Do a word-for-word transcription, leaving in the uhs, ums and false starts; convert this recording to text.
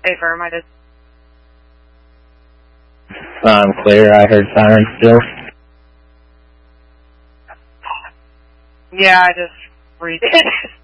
Affirm, I did. I'm clear. I heard sirens still. Yeah, I just read it.